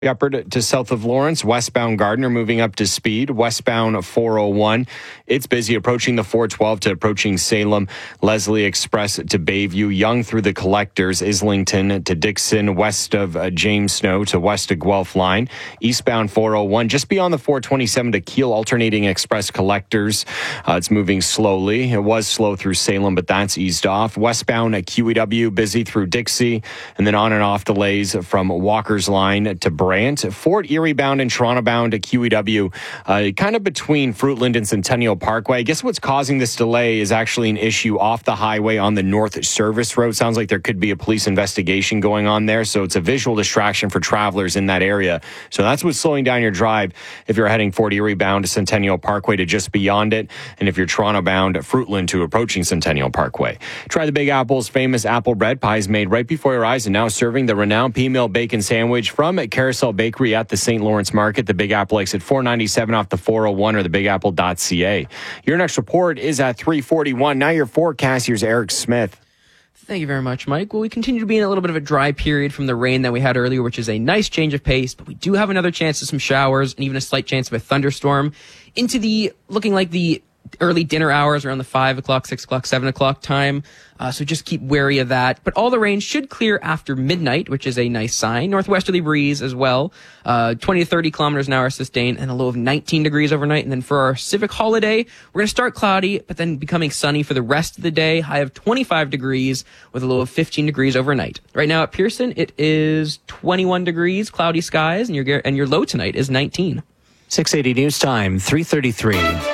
Upper to south of Lawrence, westbound Gardiner moving up to speed, westbound 401. It's busy approaching the 412 to approaching Salem, Leslie Express to Bayview, Young through the Collectors, Islington to Dixon, west of James Snow to west of Guelph line, eastbound 401, just beyond the 427 to Kiel, alternating Express Collectors. It's moving slowly. It was slow through Salem, but that's eased off. Westbound at QEW, busy through Dixie, and then on and off delays from Walker's line to Brant. Fort Erie bound and Toronto bound to QEW, kind of between Fruitland and Centennial Parkway. I guess what's causing this delay is actually an issue off the highway on the North Service Road. Sounds like there could be a police investigation going on there, so it's a visual distraction for travelers in that area. So that's what's slowing down your drive if you're heading Fort Erie bound to Centennial Parkway to just beyond it, and if you're Toronto bound Fruitland to approaching Centennial Parkway. Try the Big Apple's famous apple bread pies made right before your eyes and now serving the renowned P-Mill Bacon Sandwich from Carousel Bakery at the St. Lawrence Market. The Big Apple exit $4.97 off the 401 or thebigapple.ca. Your next report is at 3:41. Now your forecast. Here's Eric Smith. Thank you very much, Mike. Well, we continue to be in a little bit of a dry period from the rain that we had earlier, which is a nice change of pace, but we do have another chance of some showers and even a slight chance of a thunderstorm into the looking like the early dinner hours around the 5 o'clock, 6 o'clock, 7 o'clock time. So just keep wary of that. But all the rain should clear after midnight, which is a nice sign. Northwesterly breeze as well. 20 to 30 kilometers an hour sustained and a low of 19 degrees overnight. And then for our civic holiday, we're going to start cloudy, but then becoming sunny for the rest of the day. High of 25 degrees with a low of 15 degrees overnight. Right now at Pearson, it is 21 degrees, cloudy skies, and your low tonight is 19. 680 News Time, 3:33.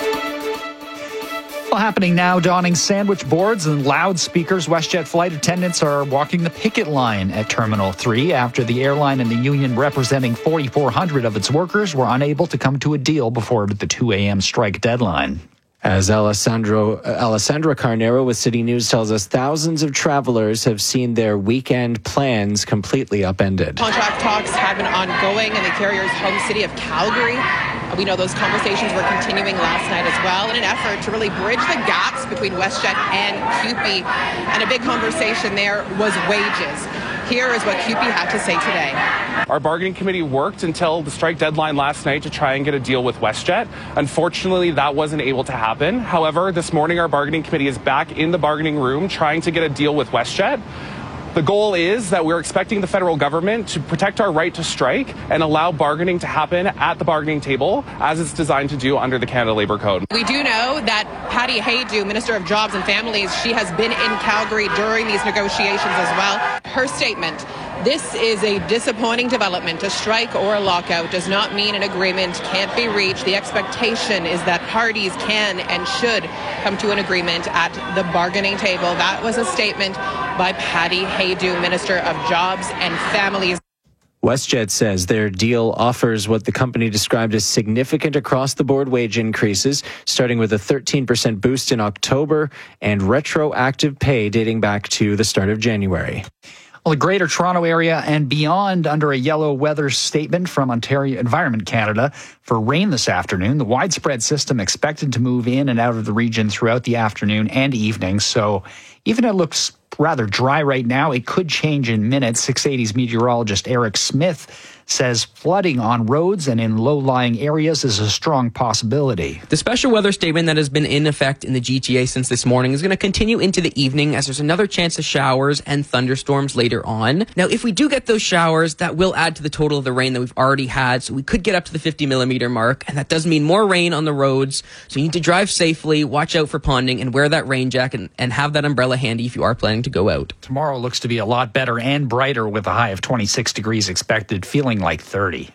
Happening now, donning sandwich boards and loudspeakers. WestJet flight attendants are walking the picket line at Terminal 3 after the airline and the union representing 4,400 of its workers were unable to come to a deal before the 2 a.m. strike deadline. As Alessandra Carnero with City News tells us, thousands of travelers have seen their weekend plans completely upended. Contract talks have been ongoing in the carrier's home city of Calgary. We know those conversations were continuing last night as well in an effort to really bridge the gaps between WestJet and CUPE. And a big conversation there was wages. Here is what CUPE had to say today. Our bargaining committee worked until the strike deadline last night to try and get a deal with WestJet. Unfortunately, that wasn't able to happen. However, this morning our bargaining committee is back in the bargaining room trying to get a deal with WestJet. The goal is that we're expecting the federal government to protect our right to strike and allow bargaining to happen at the bargaining table as it's designed to do under the Canada Labour Code. We do know that Patty Haydu, Minister of Jobs and Families, she has been in Calgary during these negotiations as well. Her statement: this is a disappointing development. A strike or a lockout does not mean an agreement can't be reached. The expectation is that parties can and should come to an agreement at the bargaining table. That was a statement by Patty Haydu, Minister of Jobs and Families. WestJet says their deal offers what the company described as significant across-the-board wage increases, starting with a 13% boost in October and retroactive pay dating back to the start of January. Well, the Greater Toronto Area and beyond under a yellow weather statement from Ontario Environment Canada for rain this afternoon. The widespread system expected to move in and out of the region throughout the afternoon and evening. So even though it looks rather dry right now, it could change in minutes. 680's meteorologist Eric Smith says flooding on roads and in low-lying areas is a strong possibility. The special weather statement that has been in effect in the GTA since this morning is going to continue into the evening as there's another chance of showers and thunderstorms later on. Now, if we do get those showers, that will add to the total of the rain that we've already had, so we could get up to the 50-millimeter mark, and that does mean more rain on the roads, so you need to drive safely, watch out for ponding, and wear that rain jacket and have that umbrella handy if you are planning to go out. Tomorrow looks to be a lot better and brighter with a high of 26 degrees expected, feeling like 30.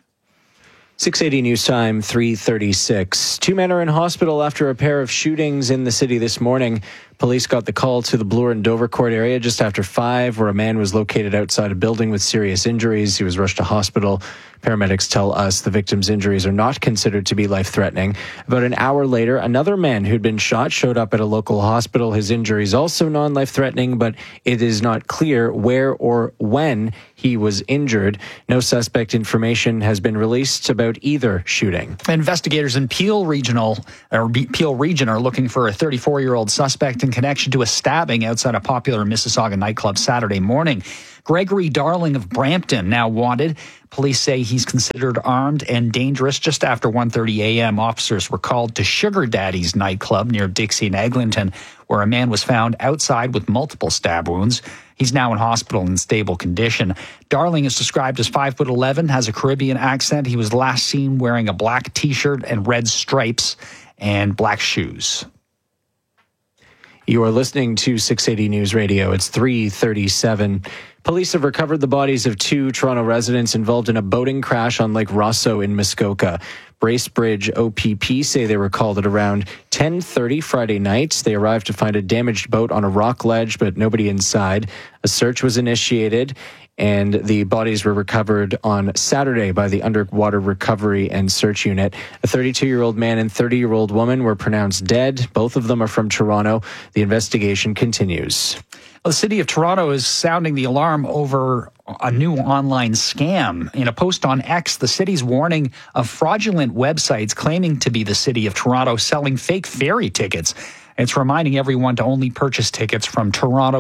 680 News Time, 3:36. 2 men are in hospital after a pair of shootings in the city this morning. Police got the call to the Bloor and Dovercourt area just after 5, where a man was located outside a building with serious injuries. He was rushed to hospital. Paramedics tell us the victim's injuries are not considered to be life-threatening. About an hour later, another man who'd been shot showed up at a local hospital. His injuries also non-life-threatening, but it is not clear where or when he was injured. No suspect information has been released about either shooting. Investigators in Peel Region are looking for a 34-year-old suspect in connection to a stabbing outside a popular Mississauga nightclub Saturday morning. Gregory Darling of Brampton now wanted. Police say he's considered armed and dangerous. Just after 1:30 a.m., officers were called to Sugar Daddy's nightclub near Dixie and Eglinton, where a man was found outside with multiple stab wounds. He's now in hospital in stable condition. Darling is described as 5'11", has a Caribbean accent. He was last seen wearing a black T-shirt and red stripes and black shoes. You are listening to 680 News Radio. It's 3:37. Police have recovered the bodies of 2 Toronto residents involved in a boating crash on Lake Rosso in Muskoka. Bracebridge OPP say they were called at around 10:30 Friday night. They arrived to find a damaged boat on a rock ledge, but nobody inside. A search was initiated, and the bodies were recovered on Saturday by the Underwater Recovery and Search Unit. A 32-year-old man and 30-year-old woman were pronounced dead. Both of them are from Toronto. The investigation continues. The City of Toronto is sounding the alarm over a new online scam. In a post on X, the city's warning of fraudulent websites claiming to be the City of Toronto selling fake ferry tickets. It's reminding everyone to only purchase tickets from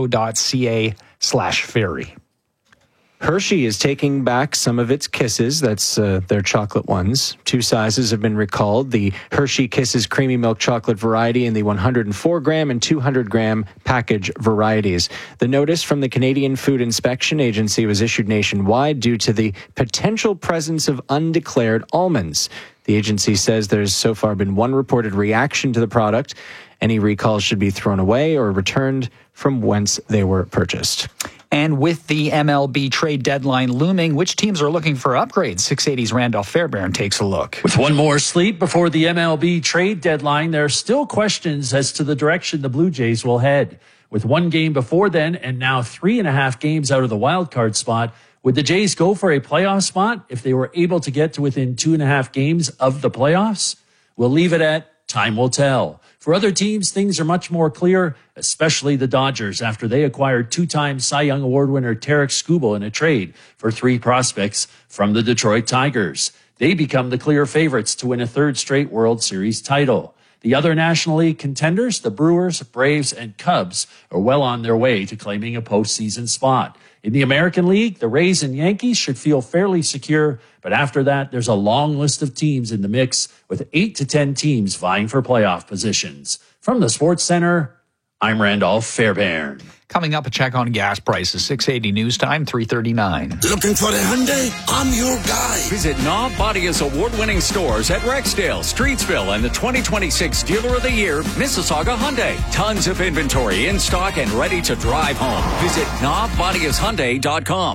toronto.ca/ferry. Hershey is taking back some of its Kisses. That's their chocolate ones. 2 sizes have been recalled. The Hershey Kisses Creamy Milk Chocolate variety and the 104-gram and 200-gram package varieties. The notice from the Canadian Food Inspection Agency was issued nationwide due to the potential presence of undeclared almonds. The agency says there's so far been 1 reported reaction to the product. Any recalls should be thrown away or returned from whence they were purchased. And with the MLB trade deadline looming, which teams are looking for upgrades? 680's Randolph Fairbairn takes a look. With one more sleep before the MLB trade deadline, there are still questions as to the direction the Blue Jays will head. With 1 game before then and now 3.5 games out of the wild card spot, would the Jays go for a playoff spot if they were able to get to within 2.5 games of the playoffs? We'll leave it at time will tell. For other teams, things are much more clear, especially the Dodgers, after they acquired 2-time Cy Young Award winner Tarek Skubal in a trade for 3 prospects from the Detroit Tigers. They become the clear favorites to win a 3rd straight World Series title. The other National League contenders, the Brewers, Braves, and Cubs, are well on their way to claiming a postseason spot. In the American League, the Rays and Yankees should feel fairly secure, but after that, there's a long list of teams in the mix with 8 to 10 teams vying for playoff positions. From the Sports Center, I'm Randolph Fairbairn. Coming up, a check on gas prices. 680 News Time, 3:39. Looking for a Hyundai? I'm your guy. Visit Knob Bodia's award-winning stores at Rexdale, Streetsville, and the 2026 Dealer of the Year, Mississauga Hyundai. Tons of inventory in stock and ready to drive home. Visit knobbodiashyundai.com.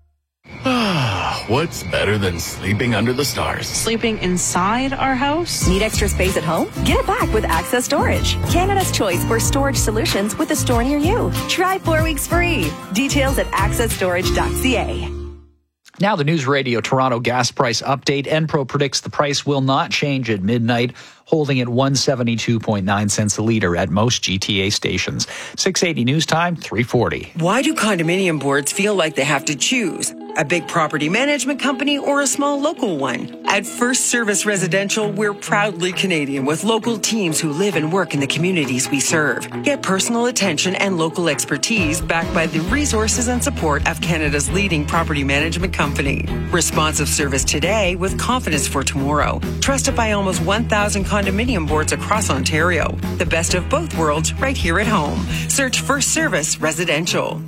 What's better than sleeping under the stars? Sleeping inside our house? Need extra space at home? Get it back with Access Storage. Canada's choice for storage solutions with a store near you. Try 4 weeks free. Details at accessstorage.ca. Now the News Radio Toronto gas price update. Enpro predicts the price will not change at midnight, holding at 172.9 cents a litre at most GTA stations. 680 News Time, 3:40. Why do condominium boards feel like they have to choose? A big property management company or a small local one? At First Service Residential, we're proudly Canadian with local teams who live and work in the communities we serve. Get personal attention and local expertise backed by the resources and support of Canada's leading property management company. Responsive service today with confidence for tomorrow. Trusted by almost 1,000 condominium boards across Ontario. The best of both worlds right here at home. Search First Service Residential.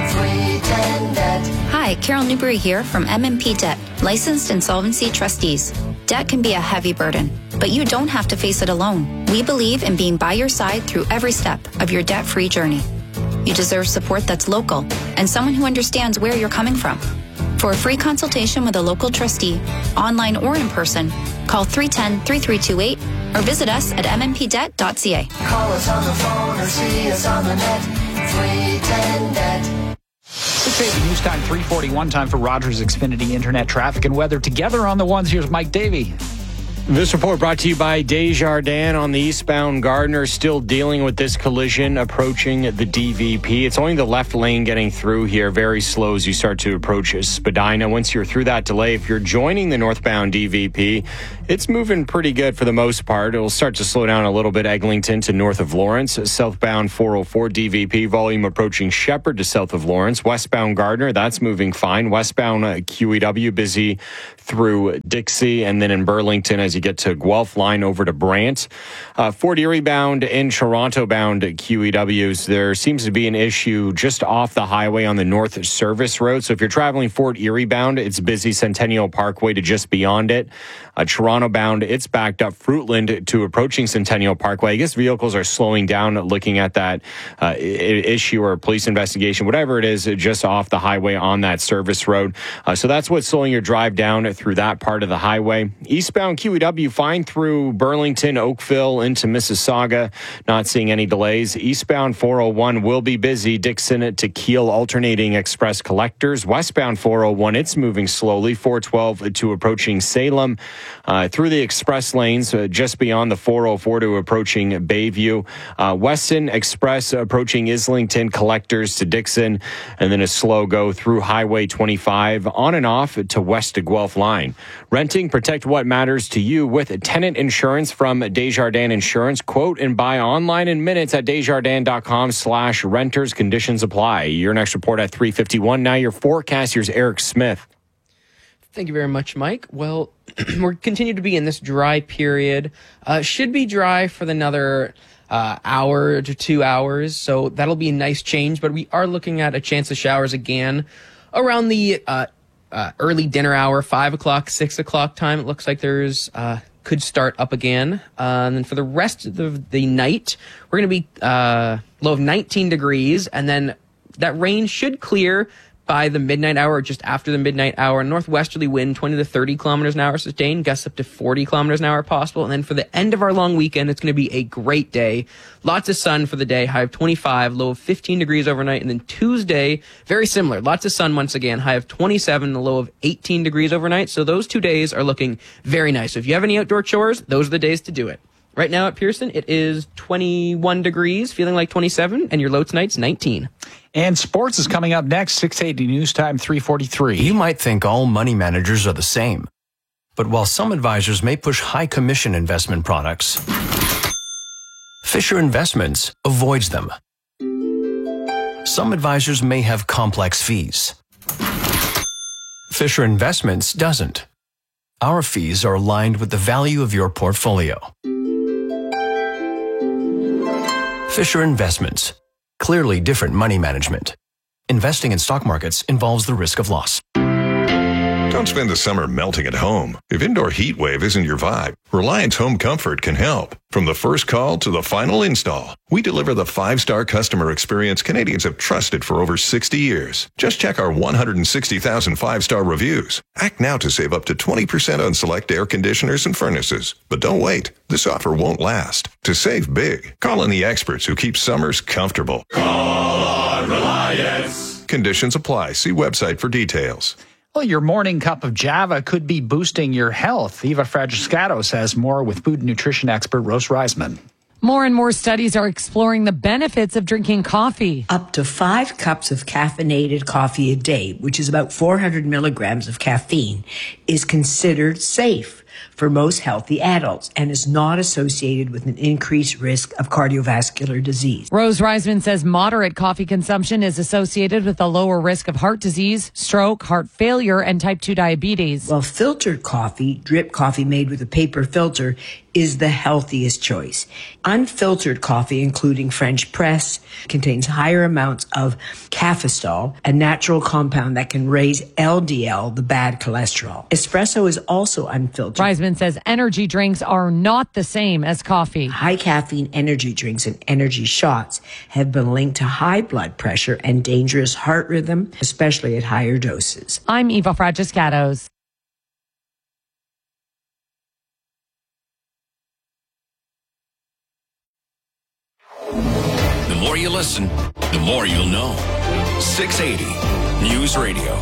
Hi, Carol Newberry here from MMP Debt, licensed insolvency trustees. Debt can be a heavy burden, but you don't have to face it alone. We believe in being by your side through every step of your debt-free journey. You deserve support that's local and someone who understands where you're coming from. For a free consultation with a local trustee, online or in person, call 310-3328 or visit us at mmpdebt.ca. Call us on the phone or see us on the net. 310-DEBT. 680 News Time, 3:41. Time for Rogers Xfinity Internet traffic and weather. Together on the ones, here's Mike Davey. This report brought to you by Desjardins on the eastbound Gardiner, still dealing with this collision approaching the DVP. It's only the left lane getting through here, very slow as you start to approach Spadina. Once you're through that delay, if you're joining the northbound DVP, it's moving pretty good for the most part. It'll start to slow down a little bit Eglinton to north of Lawrence. Southbound 404 DVP volume approaching Shepherd to south of Lawrence. Westbound Gardiner, that's moving fine. Westbound QEW busy through Dixie, and then in Burlington as you get to Guelph line over to Brant. Fort Erie bound and Toronto bound QEWs, there seems to be an issue just off the highway on the North Service Road. So if you're traveling Fort Erie bound, it's busy Centennial Parkway to just beyond it. Toronto bound, it's backed up Fruitland to approaching Centennial Parkway. I guess vehicles are slowing down looking at that issue or police investigation, whatever it is, just off the highway on that service road. So that's what's slowing your drive down through that part of the highway. Eastbound QEW fine through Burlington, Oakville into Mississauga. Not seeing any delays. Eastbound 401 will be busy. Dixon to Kiel alternating express collectors. Westbound 401, it's moving slowly. 412 to approaching Salem. Through the express lanes, just beyond the 404 to approaching Bayview. Weston Express approaching Islington, collectors to Dixon, and then a slow go through Highway 25 on and off to west to Guelph line. Renting, protect what matters to you with tenant insurance from Desjardins Insurance. Quote and buy online in minutes at desjardins.com/renters. Conditions apply. Your next report at 3:51. Now your forecast. Here's Eric Smith. Thank you very much, Mike. Well, we're continuing to be in this dry period. Should be dry for another hour to 2 hours, so that'll be a nice change. But we are looking at a chance of showers again around the early dinner hour, 5 o'clock, 6 o'clock time. It looks like there's could start up again. And then for the rest of the night, we're going to be low of 19 degrees, and then that rain should clear by the midnight hour or just after the midnight hour. Northwesterly wind 20 to 30 kilometers an hour sustained, gusts up to 40 kilometers an hour possible. And then for the end of our long weekend, it's going to be a great day. Lots of sun for the day, high of 25, low of 15 degrees overnight. And then Tuesday, very similar. Lots of sun once again, high of 27, the low of 18 degrees overnight. So those 2 days are looking very nice. So if you have any outdoor chores, those are the days to do it. Right now at Pearson, it is 21 degrees, feeling like 27, and your low tonight's 19. And sports is coming up next, 680 News Time, 3:43. You might think all money managers are the same. But while some advisors may push high commission investment products, Fisher Investments avoids them. Some advisors may have complex fees. Fisher Investments doesn't. Our fees are aligned with the value of your portfolio. Fisher Investments. Clearly different money management. Investing in stock markets involves the risk of loss. Don't spend the summer melting at home. If indoor heat wave isn't your vibe, Reliance Home Comfort can help. From the first call to the final install, we deliver the 5-star customer experience Canadians have trusted for over 60 years. Just check our 160,000 5-star reviews. Act now to save up to 20% on select air conditioners and furnaces. But don't wait. This offer won't last. To save big, call in the experts who keep summers comfortable. Call on Reliance. Conditions apply. See website for details. Well, your morning cup of Java could be boosting your health. Eva Fragiscato says more with food and nutrition expert Rose Reisman. More and more studies are exploring the benefits of drinking coffee. Up to 5 cups of caffeinated coffee a day, which is about 400 milligrams of caffeine, is considered safe for most healthy adults and is not associated with an increased risk of cardiovascular disease. Rose Reisman says moderate coffee consumption is associated with a lower risk of heart disease, stroke, heart failure, and type 2 diabetes. Well, filtered coffee, drip coffee made with a paper filter, is the healthiest choice. Unfiltered coffee, including French press, contains higher amounts of cafestol, a natural compound that can raise LDL, the bad cholesterol. Espresso is also unfiltered. Reisman says energy drinks are not the same as coffee. High caffeine energy drinks and energy shots have been linked to high blood pressure and dangerous heart rhythm, especially at higher doses. I'm Eva Fragiscatos. The more you listen, the more you'll know. 680 News Radio.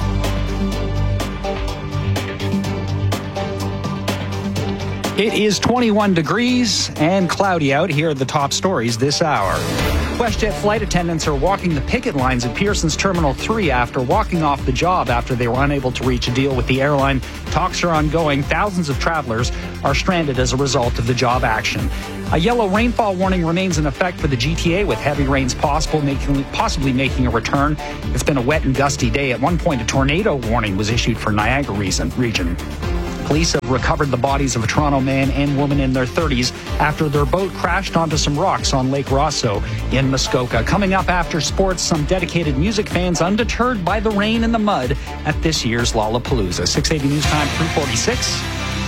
It is 21 degrees and cloudy out. Here are the top stories this hour. WestJet flight attendants are walking the picket lines at Pearson's Terminal 3 after walking off the job after they were unable to reach a deal with the airline. Talks are ongoing. Thousands of travelers are stranded as a result of the job action. A yellow rainfall warning remains in effect for the GTA, with heavy rains possibly making a return. It's been a wet and gusty day. At one point, a tornado warning was issued for Niagara region. Police have recovered the bodies of a Toronto man and woman in their 30s after their boat crashed onto some rocks on Lake Rosso in Muskoka. Coming up after sports, some dedicated music fans undeterred by the rain and the mud at this year's Lollapalooza. 680 News Time, 346.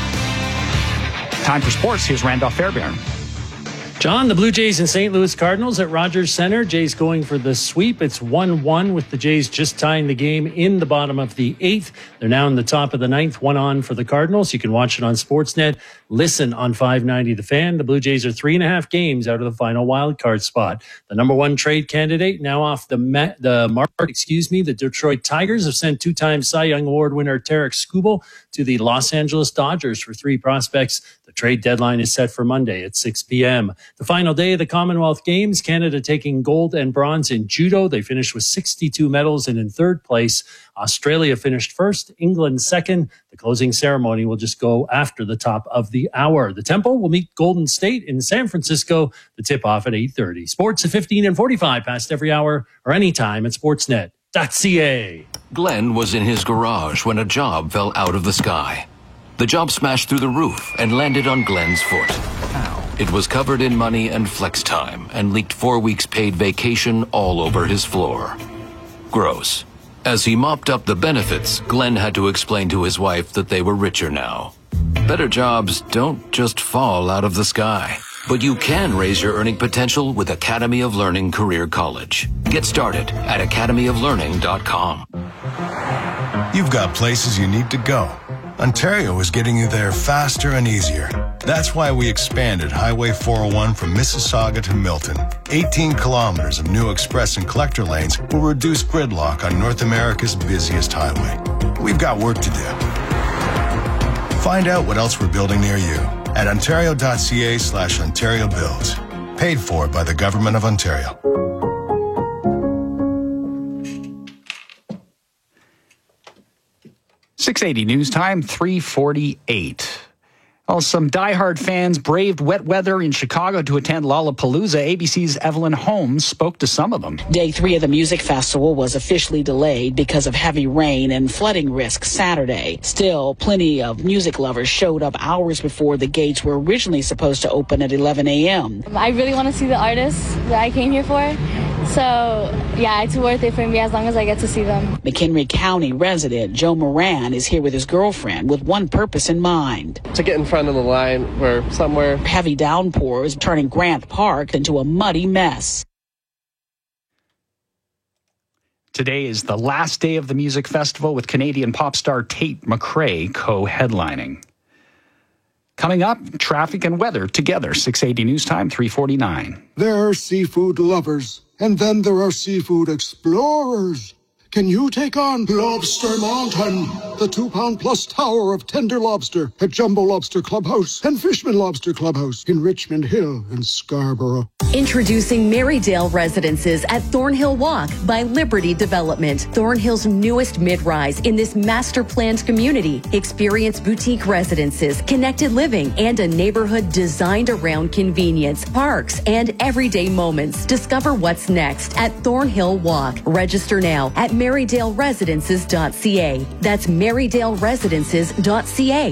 Time for sports. Here's Randolph Fairbairn. John, the Blue Jays and St. Louis Cardinals at Rogers Center. Jays going for the sweep. It's 1-1 with the Jays just tying the game in the bottom of the 8th. They're now in the top of the 9th, 1 on for the Cardinals. You can watch it on Sportsnet. Listen on 590 The Fan. The Blue Jays are 3.5 games out of the final wild card spot. The number one trade candidate now off the mark. The Detroit Tigers have sent two-time Cy Young Award winner Tarek Skubal to the Los Angeles Dodgers for 3 prospects. The trade deadline is set for Monday at 6 p.m. The final day of the Commonwealth Games, Canada taking gold and bronze in judo. They finished with 62 medals and in third place. Australia finished first, England second. The closing ceremony will just go after the top of the hour. The Temple will meet Golden State in San Francisco. The tip-off at 8:30. Sports at 15 and 45 past every hour or anytime at sportsnet.ca. Glenn was in his garage when a job fell out of the sky. The job smashed through the roof and landed on Glenn's foot. It was covered in money and flex time and leaked 4 weeks paid vacation all over his floor. Gross. As he mopped up the benefits, Glenn had to explain to his wife that they were richer now. Better jobs don't just fall out of the sky. But you can raise your earning potential with Academy of Learning Career College. Get started at academyoflearning.com. You've got places you need to go. Ontario is getting you there faster and easier. That's why we expanded Highway 401 from Mississauga to Milton. 18 kilometers of new express and collector lanes will reduce gridlock on North America's busiest highway. We've got work to do. Find out what else we're building near you at ontario.ca/Ontario Builds. Paid for by the Government of Ontario. .680 News Time, 3:48. Well, some diehard fans braved wet weather in Chicago to attend Lollapalooza. ABC's Evelyn Holmes spoke to some of them. Day 3 of the music festival was officially delayed because of heavy rain and flooding risk Saturday. Still, plenty of music lovers showed up hours before the gates were originally supposed to open at 11 a.m. I really want to see the artists that I came here for. So, yeah, it's worth it for me as long as I get to see them. McHenry County resident Joe Moran is here with his girlfriend with one purpose in mind. To get in front of the line or somewhere. Heavy downpours turning Grant Park into a muddy mess. Today is the last day of the music festival with Canadian pop star Tate McRae co-headlining. Coming up, traffic and weather together. 680 News Time, 3:49. There are seafood lovers, and then there are seafood explorers. Can you take on Lobster Mountain, the 2-pound-plus tower of tender lobster at Jumbo Lobster Clubhouse and Fishman Lobster Clubhouse in Richmond Hill and Scarborough? Introducing Marydale Residences at Thornhill Walk by Liberty Development. Thornhill's newest mid-rise in this master-planned community. Experience boutique residences, connected living, and a neighborhood designed around convenience, parks, and everyday moments. Discover what's next at Thornhill Walk. Register now at MarydaleResidences.ca. That's MarydaleResidences.ca.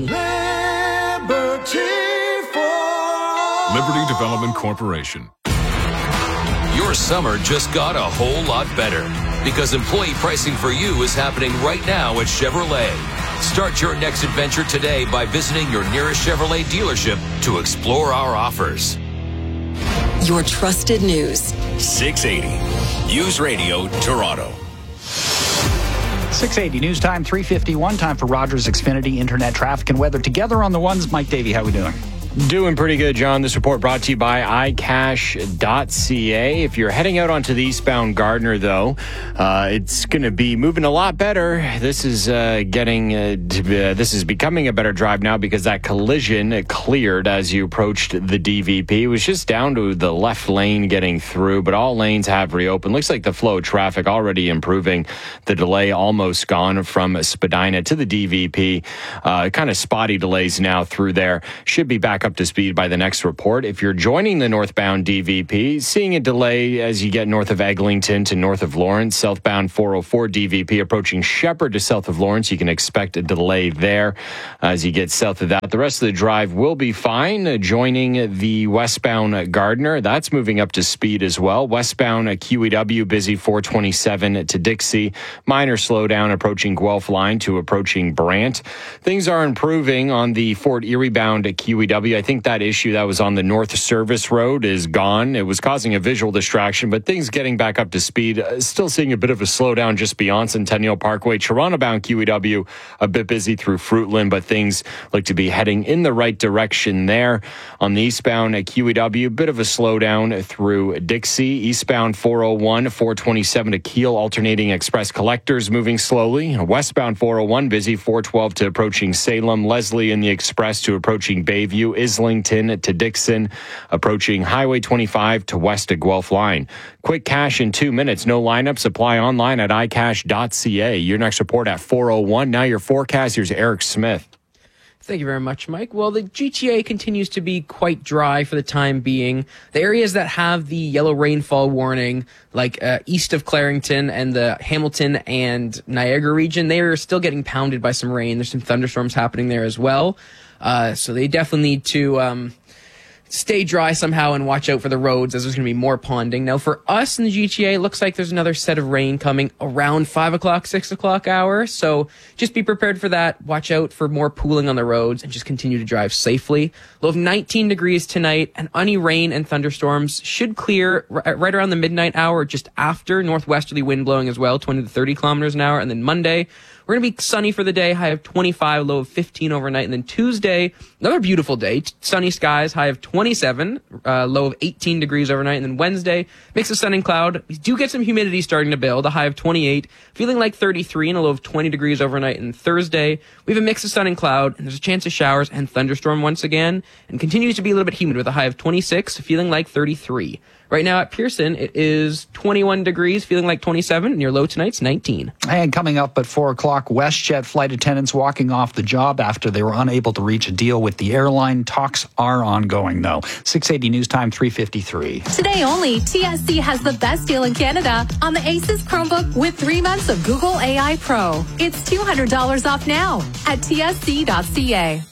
Liberty Development Corporation. Your summer just got a whole lot better because employee pricing for you is happening right now at Chevrolet. Start your next adventure today by visiting your nearest Chevrolet dealership to explore our offers. Your trusted news. 680 News Radio Toronto. 680 News Time, 3:51. Time for Rogers Xfinity Internet traffic and weather together on the ones. Mike Davey, how we doing? Doing pretty good, John. This report brought to you by iCash.ca. If you're heading out onto the eastbound Gardner, though, it's going to be moving a lot better. This is this is becoming a better drive now because that collision cleared as you approached the DVP. It was just down to the left lane getting through, but all lanes have reopened. Looks like the flow of traffic already improving. The delay almost gone from Spadina to the DVP. Kind of spotty delays now through there. Should be back up to speed by the next report. If you're joining the northbound DVP, seeing a delay as you get north of Eglinton to north of Lawrence, southbound 404 DVP approaching Shepherd to south of Lawrence, you can expect a delay there as you get south of that. The rest of the drive will be fine. Joining the westbound Gardner, that's moving up to speed as well. Westbound QEW busy 427 to Dixie. Minor slowdown approaching Guelph line to approaching Brant. Things are improving on the Fort Erie bound QEW. I think that issue that was on the North Service Road is gone. It was causing a visual distraction, but things getting back up to speed. Still seeing a bit of a slowdown just beyond Centennial Parkway. Toronto-bound QEW a bit busy through Fruitland, but things look to be heading in the right direction there. On the eastbound at QEW, bit of a slowdown through Dixie. Eastbound 401, 427 to Kiel, alternating express collectors moving slowly. Westbound 401 busy 412 to approaching Salem. Leslie in the express to approaching Bayview. Islington to Dixon, approaching Highway 25 to west of Guelph line. Quick cash in 2 minutes. No lineups. Apply online at iCash.ca. Your next report at 4:01. Now your forecast. Here's Eric Smith. Thank you very much, Mike. Well, the GTA continues to be quite dry for the time being. The areas that have the yellow rainfall warning, like east of Clarington and the Hamilton and Niagara region, they are still getting pounded by some rain. There's some thunderstorms happening there as well. So they definitely need to stay dry somehow and watch out for the roads as there's going to be more ponding. Now, for us in the GTA, it looks like there's another set of rain coming around 5 o'clock, 6 o'clock hour. So just be prepared for that. Watch out for more pooling on the roads and just continue to drive safely. Low of 19 degrees tonight, and any rain and thunderstorms should clear right around the midnight hour, just after. Northwesterly wind blowing as well, 20 to 30 kilometers an hour. And then Monday, we're going to be sunny for the day, high of 25, low of 15 overnight. And then Tuesday, another beautiful day, sunny skies, high of 27, low of 18 degrees overnight. And then Wednesday, mix of sun and cloud. We do get some humidity starting to build, a high of 28, feeling like 33 and a low of 20 degrees overnight. And Thursday, we have a mix of sun and cloud, and there's a chance of showers and thunderstorm once again, and continues to be a little bit humid with a high of 26, feeling like 33. Right now at Pearson, it is 21 degrees, feeling like 27, and your low tonight's 19. And coming up at 4 o'clock, WestJet flight attendants walking off the job after they were unable to reach a deal with the airline. Talks are ongoing, though. 680 News Time, 3:53. Today only, TSC has the best deal in Canada on the Asus Chromebook with 3 months of Google AI Pro. It's $200 off now at tsc.ca.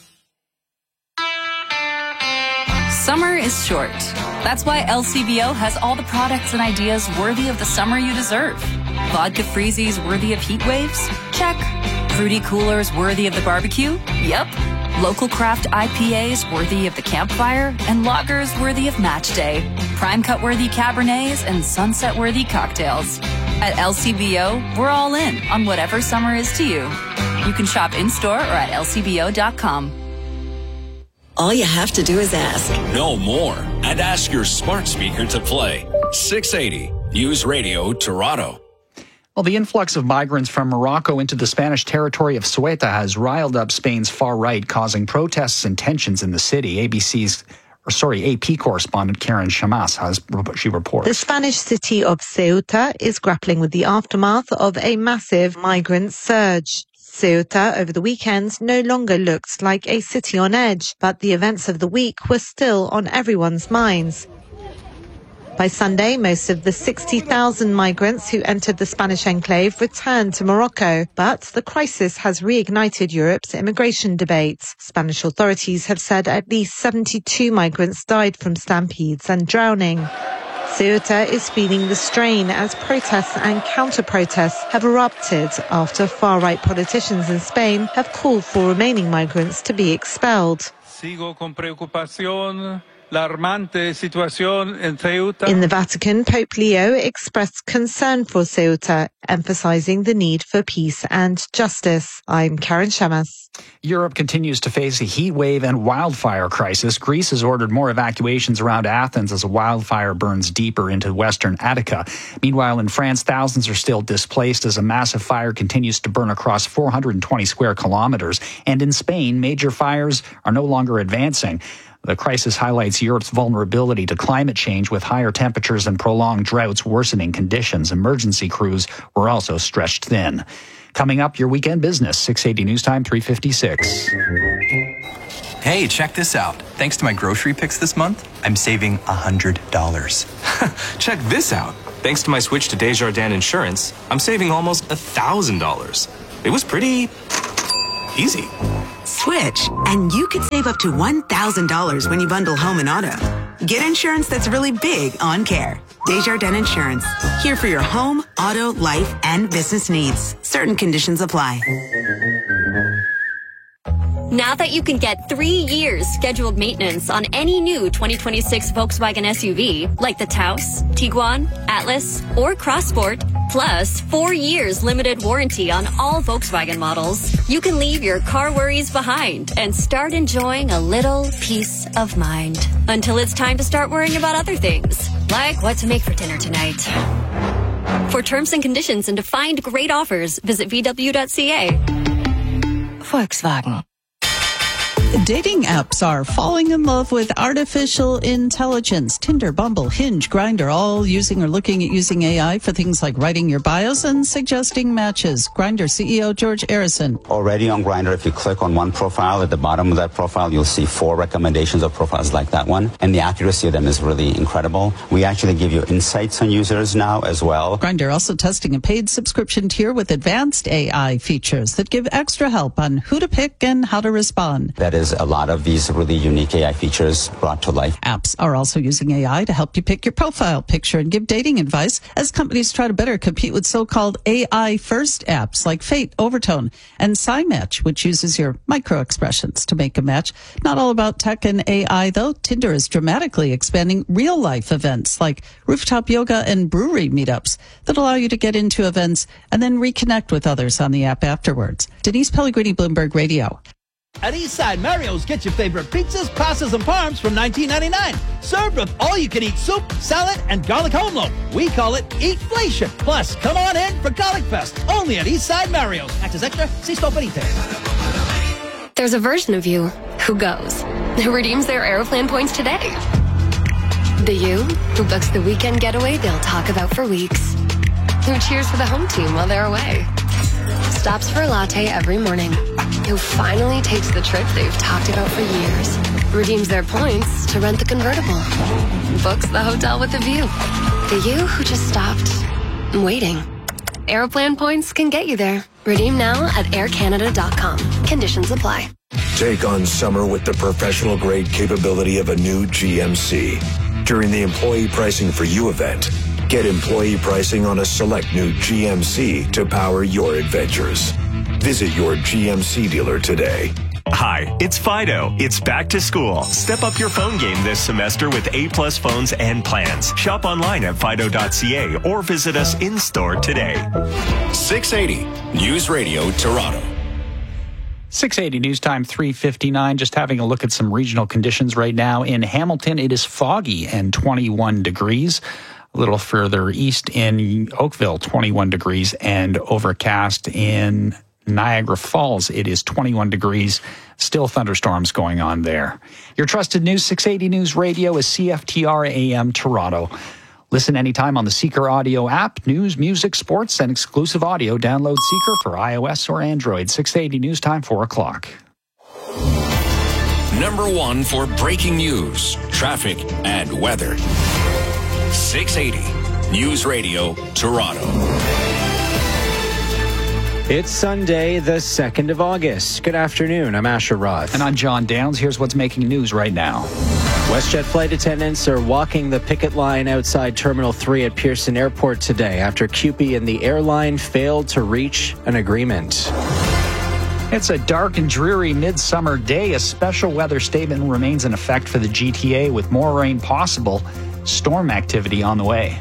Summer is short. That's why LCBO has all the products and ideas worthy of the summer you deserve. Vodka freezies worthy of heat waves? Check. Fruity coolers worthy of the barbecue? Yep. Local craft IPAs worthy of the campfire? And lagers worthy of match day. Prime cut worthy Cabernets and sunset worthy cocktails. At LCBO, we're all in on whatever summer is to you. You can shop in-store or at lcbo.com. All you have to do is ask. Know more and ask your smart speaker to play 680 News Radio Toronto. Well, the influx of migrants from Morocco into the Spanish territory of Ceuta has riled up Spain's far right, causing protests and tensions in the city. AP correspondent Karen Shamas she reports. The Spanish city of Ceuta is grappling with the aftermath of a massive migrant surge. Ceuta over the weekend no longer looks like a city on edge, but the events of the week were still on everyone's minds. By Sunday, most of the 60,000 migrants who entered the Spanish enclave returned to Morocco, but the crisis has reignited Europe's immigration debates. Spanish authorities have said at least 72 migrants died from stampedes and drowning. Ceuta is feeling the strain as protests and counter-protests have erupted after far-right politicians in Spain have called for remaining migrants to be expelled. alarmante situación en Ceuta. In the Vatican, Pope Leo expressed concern for Ceuta, emphasizing the need for peace and justice. I'm Karen Shamas. Europe continues to face a heat wave and wildfire crisis. Greece has ordered more evacuations around Athens as a wildfire burns deeper into western Attica. Meanwhile, in France, thousands are still displaced as a massive fire continues to burn across 420 square kilometers. And in Spain, major fires are no longer advancing. The crisis highlights Europe's vulnerability to climate change with higher temperatures and prolonged droughts worsening conditions. Emergency crews were also stretched thin. Coming up, your weekend business, 680 News Time, 3:56. Hey, check this out. Thanks to my grocery picks this month, I'm saving $100. Check this out. Thanks to my switch to Desjardins Insurance, I'm saving almost $1,000. It was pretty easy. Switch, and you could save up to $1,000 when you bundle home and auto. Get insurance that's really big on care. Desjardins Insurance, here for your home, auto, life, and business needs. Certain conditions apply. Now that you can get 3 years scheduled maintenance on any new 2026 Volkswagen SUV, like the Taos, Tiguan, Atlas, or Crossport, plus 4 years limited warranty on all Volkswagen models, you can leave your car worries behind and start enjoying a little peace of mind. Until it's time to start worrying about other things, like what to make for dinner tonight. For terms and conditions and to find great offers, visit VW.ca. Volkswagen. Dating apps are falling in love with artificial intelligence. Tinder, Bumble, Hinge, Grindr, all using or looking at using AI for things like writing your bios and suggesting matches. Grindr CEO George Arison. Already on Grindr, if you click on one profile, at the bottom of that profile, you'll see 4 recommendations of profiles like that one. And the accuracy of them is really incredible. We actually give you insights on users now as well. Grindr also testing a paid subscription tier with advanced AI features that give extra help on who to pick and how to respond. That is a lot of these really unique AI features brought to life. Apps are also using AI to help you pick your profile picture and give dating advice as companies try to better compete with so-called AI-first apps like Fate, Overtone, and SciMatch, which uses your micro-expressions to make a match. Not all about tech and AI, though. Tinder is dramatically expanding real-life events like rooftop yoga and brewery meetups that allow you to get into events and then reconnect with others on the app afterwards. Denise Pellegrini, Bloomberg Radio. At Eastside Mario's, get your favorite pizzas, pastas, and parms from $19.99. Served with all-you-can-eat soup, salad, and garlic home loaf. We call it Eatflation. Plus, come on in for Garlic Fest, only at Eastside Mario's. Act as extra, see Store Benitez. There's a version of you who goes, who redeems their Aeroplan points today. The you who books the weekend getaway they'll talk about for weeks. Who cheers for the home team while they're away. Stops for a latte every morning. Who finally takes the trip they've talked about for years. Redeems their points to rent the convertible. Books the hotel with a view. The you who just stopped waiting. Aeroplan points can get you there. Redeem now at aircanada.com. Conditions apply. Take on summer with the professional grade capability of a new GMC. During the Employee Pricing for You event, get employee pricing on a select new GMC to power your adventures. Visit your GMC dealer today. Hi, it's Fido. It's back to school. Step up your phone game this semester with A+ phones and plans. Shop online at fido.ca or visit us in-store today. 680 News Radio Toronto. 680 News Time, 3:59. Just having a look at some regional conditions right now. In Hamilton, it is foggy and 21 degrees. A little further east in Oakville, 21 degrees and overcast. In Niagara Falls, it is 21 degrees. Still thunderstorms going on there. Your trusted news, 680 News Radio is CFTR AM Toronto. Listen anytime on the Seeker Audio app. News, music, sports, and exclusive audio. Download Seeker for iOS or Android. 680 News Time, 4 o'clock. Number 1 for breaking news, traffic, and weather. 680 News Radio Toronto. It's Sunday, the 2nd of August. Good afternoon. I'm Asher Roth. And I'm John Downs. Here's what's making news right now. WestJet flight attendants are walking the picket line outside Terminal 3 at Pearson Airport today after CUPE and the airline failed to reach an agreement. It's a dark and dreary midsummer day. A special weather statement remains in effect for the GTA with more rain possible. Storm activity on the way.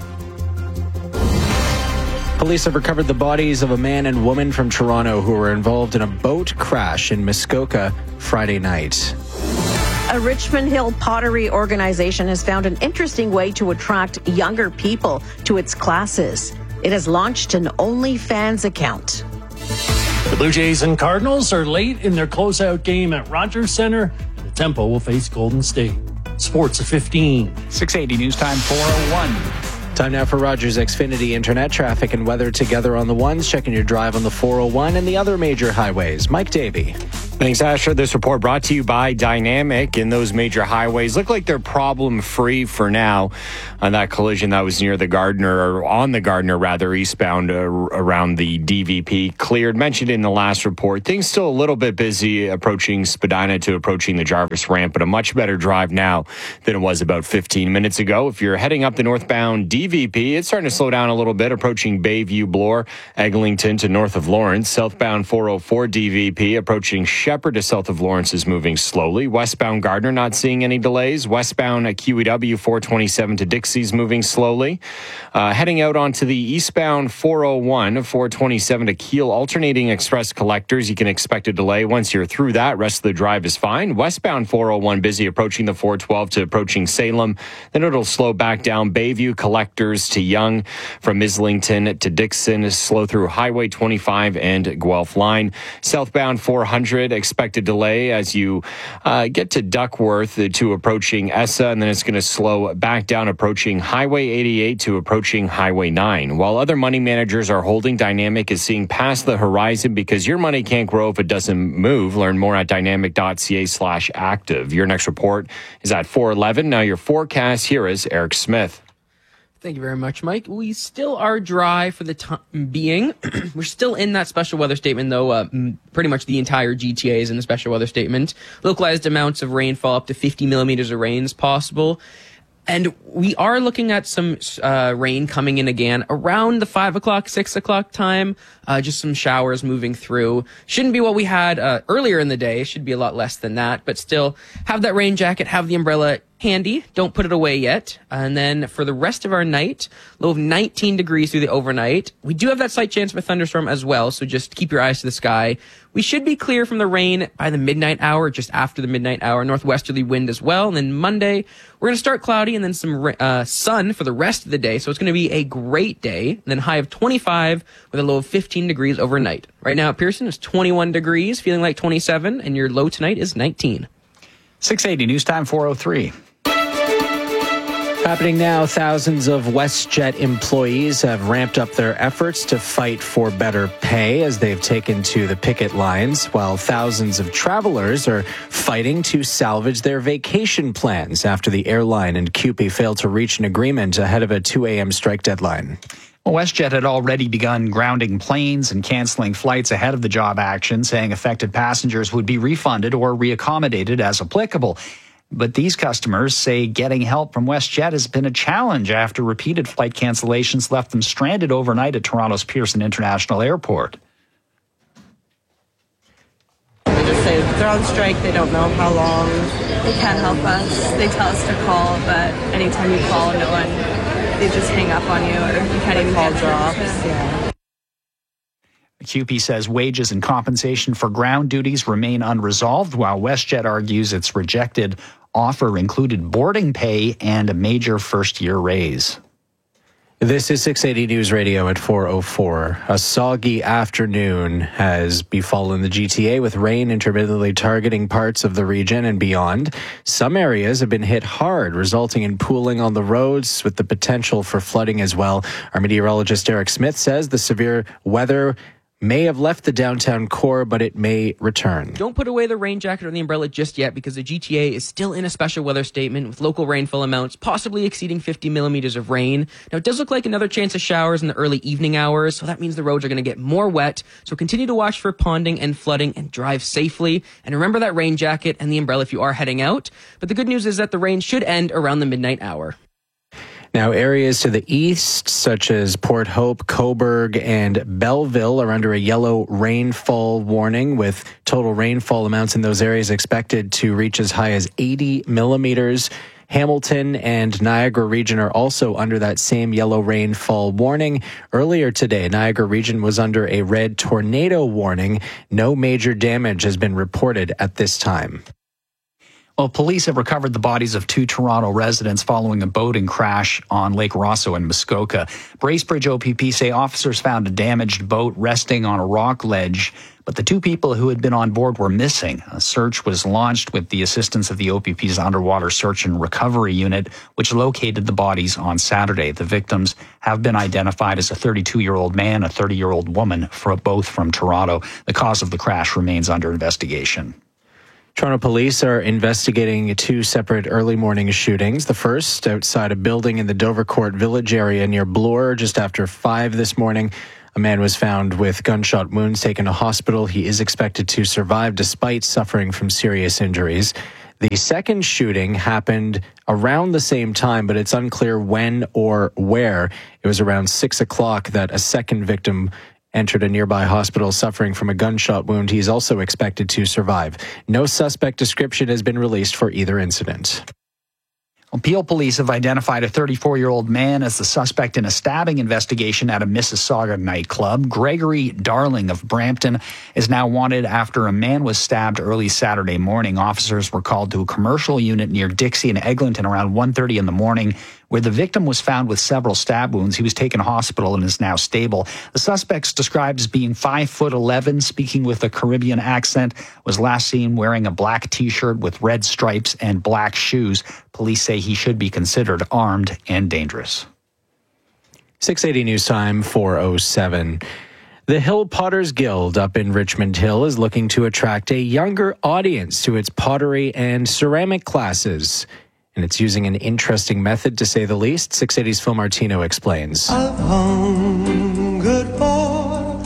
Police have recovered the bodies of a man and woman from Toronto who were involved in a boat crash in Muskoka Friday night. A Richmond Hill pottery organization has found an interesting way to attract younger people to its classes. It has launched an OnlyFans account. The Blue Jays and Cardinals are late in their closeout game at Rogers Centre. The Tempo will face Golden State. Sports at 15. 680 News Time 401. Time now for Rogers Xfinity Internet traffic and weather together on the ones. Checking your drive on the 401 and the other major highways. Mike Davey. Thanks, Asher. This report brought to you by Dynamic. And those major highways look like they're problem-free for now. On that collision that was near the Gardiner, or on the Gardiner, rather, eastbound around the DVP, cleared. Mentioned in the last report, things still a little bit busy approaching Spadina to approaching the Jarvis ramp, but a much better drive now than it was about 15 minutes ago. If you're heading up the northbound DVP, it's starting to slow down a little bit, approaching Bayview, Bloor, Eglinton to north of Lawrence. Southbound 404 DVP approaching Shepherd to south of Lawrence is moving slowly. Westbound Gardiner not seeing any delays. Westbound QEW 427 to Dixie's moving slowly. Heading out onto the eastbound 401 427 to Kiel alternating express collectors, you can expect a delay. Once you're through that, rest of the drive is fine. Westbound 401 busy approaching the 412 to approaching Salem. Then it'll slow back down Bayview collectors to Young, from Islington to Dixon, slow through Highway 25 and Guelph line. Southbound 400 expected delay as you get to Duckworth to approaching Essa, and then it's going to slow back down approaching Highway 88 to approaching Highway 9. While other money managers are holding, Dynamic is seeing past the horizon because your money can't grow if it doesn't move. Learn more at dynamic.ca/active. Your next report is at 4:11. Now your forecast, here is Eric Smith. Thank you very much, Mike. We still are dry for the time being. We're still in that special weather statement, though. Pretty much the entire GTA is in the special weather statement. Localized amounts of rainfall up to 50 millimeters of rain is possible. And we are looking at some rain coming in again around the 5 o'clock, 6 o'clock time. Just some showers moving through. Shouldn't be what we had earlier in the day. Should be a lot less than that. But still, have that rain jacket, have the umbrella handy. Don't put it away yet. And then for the rest of our night, low of 19 degrees through the overnight. We do have that slight chance of a thunderstorm as well, so just keep your eyes to the sky. We should be clear from the rain by the midnight hour, just after the midnight hour. Northwesterly wind as well. And then Monday, we're going to start cloudy and then some sun for the rest of the day. So it's going to be a great day. And then high of 25 with a low of 15 degrees overnight. Right now at Pearson, it's 21 degrees, feeling like 27, and your low tonight is 19. 680 News Time 403. Happening now, thousands of WestJet employees have ramped up their efforts to fight for better pay as they've taken to the picket lines, while thousands of travelers are fighting to salvage their vacation plans after the airline and CUPE failed to reach an agreement ahead of a 2 a.m. strike deadline. Well, WestJet had already begun grounding planes and canceling flights ahead of the job action, saying affected passengers would be refunded or reaccommodated as applicable. But these customers say getting help from WestJet has been a challenge after repeated flight cancellations left them stranded overnight at Toronto's Pearson International Airport. They just say they're on strike, they don't know how long. They can't help us. They tell us to call, but anytime you call, no one, they just hang up on you, or you can't even call drops. Yeah. CUPE says wages and compensation for ground duties remain unresolved, while WestJet argues its rejected offer included boarding pay and a major first-year raise. This is 680 News Radio at 4:04. A soggy afternoon has befallen the GTA with rain intermittently targeting parts of the region and beyond. Some areas have been hit hard, resulting in pooling on the roads with the potential for flooding as well. Our meteorologist Eric Smith says the severe weather may have left the downtown core, but it may return. Don't put away the rain jacket or the umbrella just yet because the GTA is still in a special weather statement with local rainfall amounts possibly exceeding 50 millimeters of rain. Now, it does look like another chance of showers in the early evening hours, so that means the roads are going to get more wet. So continue to watch for ponding and flooding and drive safely. And remember that rain jacket and the umbrella if you are heading out. But the good news is that the rain should end around the midnight hour. Now, areas to the east, such as Port Hope, Cobourg, and Belleville, are under a yellow rainfall warning, with total rainfall amounts in those areas expected to reach as high as 80 millimeters. Hamilton and Niagara Region are also under that same yellow rainfall warning. Earlier today, Niagara Region was under a red tornado warning. No major damage has been reported at this time. Well, police have recovered the bodies of 2 Toronto residents following a boating crash on Lake Rosso in Muskoka. Bracebridge OPP say officers found a damaged boat resting on a rock ledge, but the 2 people who had been on board were missing. A search was launched with the assistance of the OPP's Underwater Search and Recovery Unit, which located the bodies on Saturday. The victims have been identified as a 32-year-old man, a 30-year-old woman, both from Toronto. The cause of the crash remains under investigation. Toronto police are investigating 2 separate early morning shootings. The first outside a building in the Dovercourt Village area near Bloor just after 5 this morning. A man was found with gunshot wounds, taken to hospital. He is expected to survive despite suffering from serious injuries. The second shooting happened around the same time, but it's unclear when or where. It was around 6 o'clock that a second victim entered a nearby hospital suffering from a gunshot wound. He's also expected to survive. No suspect description has been released for either incident. Peel police have identified a 34-year-old man as the suspect in a stabbing investigation at a Mississauga nightclub. Gregory Darling of Brampton is now wanted after a man was stabbed early Saturday morning. Officers were called to a commercial unit near Dixie and Eglinton around 1:30 in the morning, where the victim was found with several stab wounds. He was taken to hospital and is now stable. The suspect's described as being 5'11", speaking with a Caribbean accent, was last seen wearing a black T-shirt with red stripes and black shoes. Police say he should be considered armed and dangerous. 6:80 News Time, 4:07. The Hill Potters Guild up in Richmond Hill is looking to attract a younger audience to its pottery and ceramic classes. And it's using an interesting method, to say the least. 680's Phil Martino explains. I've hungered for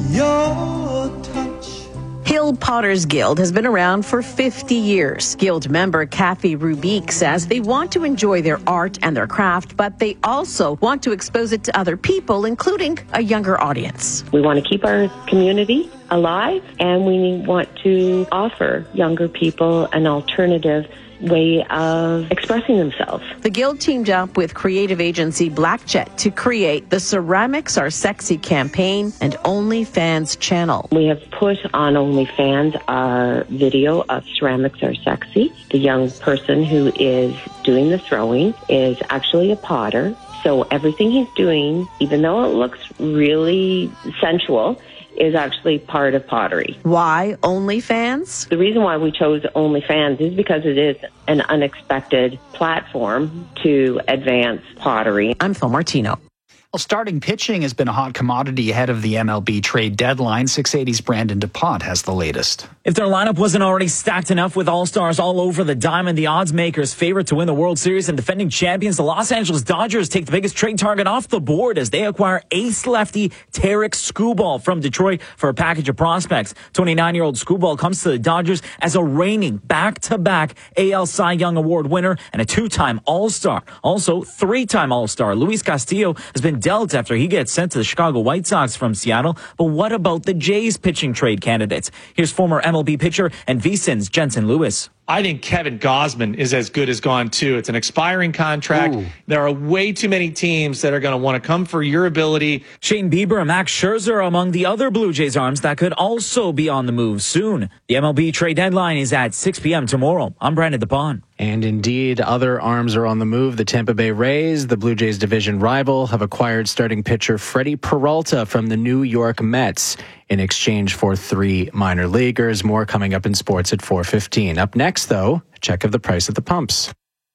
your touch. Hill Potters Guild has been around for 50 years. Guild member Kathy Rubique says they want to enjoy their art and their craft, but they also want to expose it to other people, including a younger audience. We want to keep our community alive, and we want to offer younger people an alternative way of expressing themselves. The Guild teamed up with creative agency Blackjet to create the Ceramics Are Sexy campaign and OnlyFans channel. We have put on OnlyFans our video of Ceramics Are Sexy. The young person who is doing the throwing is actually a potter. So everything he's doing, even though it looks really sensual, is actually part of pottery. Why OnlyFans? The reason why we chose OnlyFans is because it is an unexpected platform to advance pottery. I'm Phil Martino. Well, starting pitching has been a hot commodity ahead of the MLB trade deadline. 680's Brandon DuPont has the latest. If their lineup wasn't already stacked enough with all-stars all over the diamond, the odds makers favorite to win the World Series and defending champions, the Los Angeles Dodgers take the biggest trade target off the board as they acquire ace lefty Tarek Skubal from Detroit for a package of prospects. 29-year-old Skubal comes to the Dodgers as a reigning back-to-back AL Cy Young Award winner and a 2-time All-Star. Also, 3-time All-Star Luis Castillo has been dealt after he gets sent to the Chicago White Sox from Seattle. But what about the Jays pitching trade candidates? Here's former MLB pitcher and VSiN's Jensen Lewis. I think Kevin Gausman is as good as gone, too. It's an expiring contract. Ooh. There are way too many teams that are going to want to come for your ability. Shane Bieber and Max Scherzer are among the other Blue Jays arms that could also be on the move soon. The MLB trade deadline is at 6 p.m. tomorrow. I'm Brandon DuPont. And indeed, other arms are on the move. The Tampa Bay Rays, the Blue Jays division rival, have acquired starting pitcher Freddie Peralta from the New York Mets in exchange for 3 minor leaguers. More coming up in sports at 4:15. Up next, though, a check of the price at the pumps.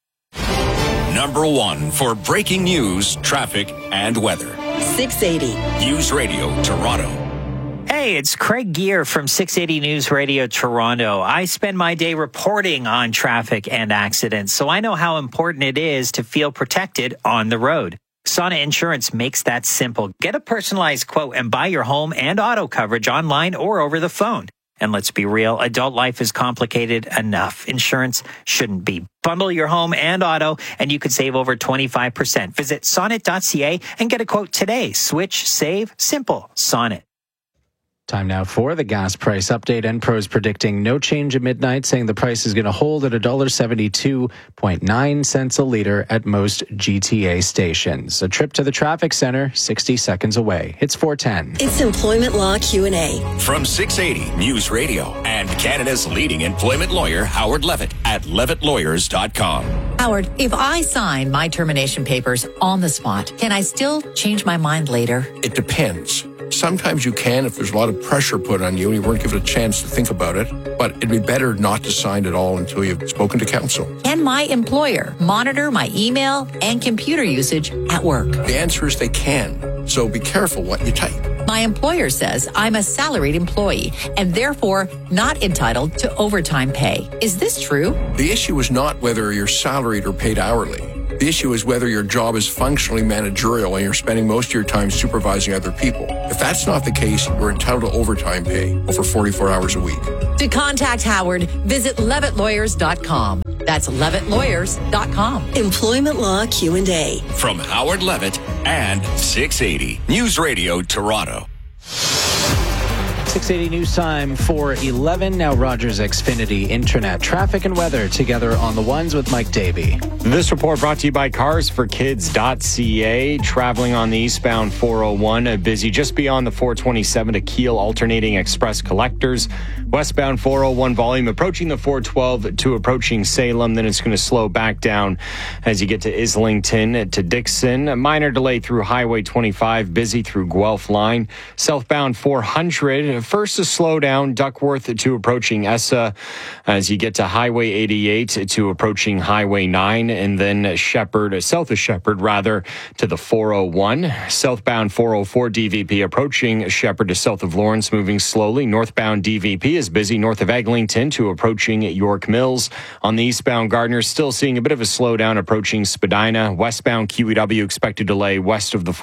Number 1 for breaking news, traffic, and weather. 680 News Radio Toronto. Hey, it's Craig Gear from 680 News Radio Toronto. I spend my day reporting on traffic and accidents, so I know how important it is to feel protected on the road. Sana Insurance makes that simple. Get a personalized quote and buy your home and auto coverage online or over the phone. And let's be real, adult life is complicated enough. Insurance shouldn't be. Bundle your home and auto, and you could save over 25%. Visit sonnet.ca and get a quote today. Switch, save, simple. Sonnet. Time now for the gas price update. Enpro's predicting no change at midnight, saying the price is going to hold at $1.72.9 a liter at most GTA stations. A trip to the traffic center, 60 seconds away. It's 4:10. It's Employment Law Q&A. From 680 News Radio and Canada's leading employment lawyer, Howard Levitt, at levittlawyers.com. Howard, if I sign my termination papers on the spot, can I still change my mind later? It depends. Sometimes you can if there's a lot of pressure put on you and you weren't given a chance to think about it, but it'd be better not to sign at all until you've spoken to counsel. Can my employer monitor my email and computer usage at work? The answer is they can, so be careful what you type. My employer says I'm a salaried employee and therefore not entitled to overtime pay. Is this true? The issue is not whether you're salaried or paid hourly. The issue is whether your job is functionally managerial and you're spending most of your time supervising other people. If that's not the case, you're entitled to overtime pay over 44 hours a week. To contact Howard, visit levittlawyers.com. That's levittlawyers.com. Employment Law Q&A. From Howard Levitt and 680 News Radio Toronto. 680 News Time, 4:11. Now Rogers Xfinity Internet. Traffic and weather together on the ones with Mike Davey. This report brought to you by carsforkids.ca. Traveling on the eastbound 401, busy just beyond the 427 to Kiel alternating express collectors. Westbound 401 volume approaching the 412 to approaching Salem. Then it's going to slow back down as you get to Islington to Dixon. A minor delay through Highway 25, busy through Guelph Line. Southbound 400, first to slow down Duckworth to approaching Essa as you get to Highway 88 to approaching Highway 9, and then south of Shepherd to the 401. Southbound 404 DVP approaching Shepherd to south of Lawrence, moving slowly. Northbound DVP is busy north of Eglinton to approaching York Mills. On the eastbound Gardner, still seeing a bit of a slowdown approaching Spadina. Westbound QEW expected delay west of the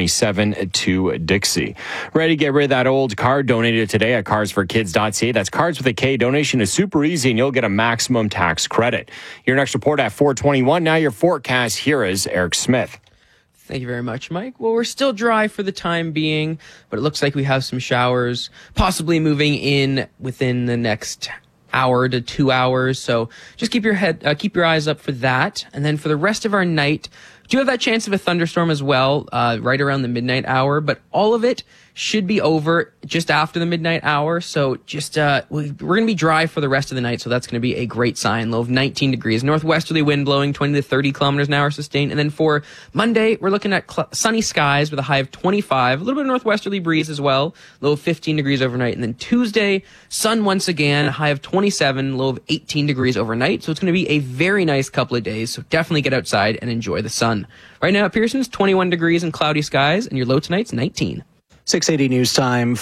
427 to Dixie. Ready to get rid of that old car? Donated today at carsforkids.ca. That's Cards with a K. Donation is super easy and you'll get a maximum tax credit. Your next report at 4:21. Now your forecast. Here is Eric Smith. Thank you very much, Mike. Well, we're still dry for the time being, but it looks like we have some showers possibly moving in within the next hour to 2 hours. So just keep your eyes up for that. And then for the rest of our night, do have that chance of a thunderstorm as well, right around the midnight hour, but all of it should be over just after the midnight hour. So just, we're going to be dry for the rest of the night. So that's going to be a great sign. Low of 19 degrees, northwesterly wind blowing 20 to 30 kilometers an hour sustained. And then for Monday, we're looking at sunny skies with a high of 25, a little bit of northwesterly breeze as well, low of 15 degrees overnight. And then Tuesday, sun once again, a high of 27, low of 18 degrees overnight. So it's going to be a very nice couple of days. So definitely get outside and enjoy the sun. Right now at Pearson's 21 degrees and cloudy skies, and your low tonight's 19. 680 News Time,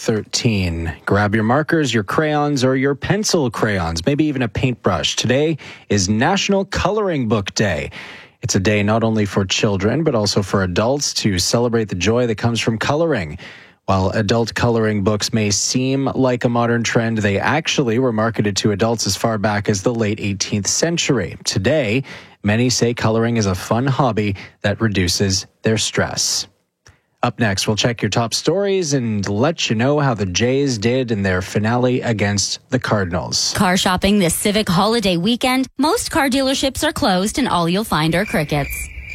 4:13. Grab your markers, your crayons, or your pencil crayons, maybe even a paintbrush. Today is National Coloring Book Day. It's a day not only for children, but also for adults to celebrate the joy that comes from coloring. While adult coloring books may seem like a modern trend, they actually were marketed to adults as far back as the late 18th century. Today, many say coloring is a fun hobby that reduces their stress. Up next, we'll check your top stories and let you know how the Jays did in their finale against the Cardinals. Car shopping this Civic holiday weekend. Most car dealerships are closed and all you'll find are crickets.